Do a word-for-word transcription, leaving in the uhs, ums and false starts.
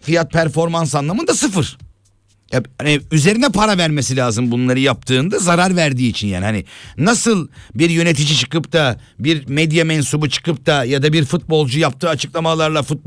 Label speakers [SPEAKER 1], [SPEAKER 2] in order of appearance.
[SPEAKER 1] fiyat performans anlamında sıfır. Ya, hani üzerine para vermesi lazım bunları yaptığında, zarar verdiği için yani. Hani nasıl bir yönetici çıkıp da, bir medya mensubu çıkıp da ya da bir futbolcu yaptığı açıklamalarla futbol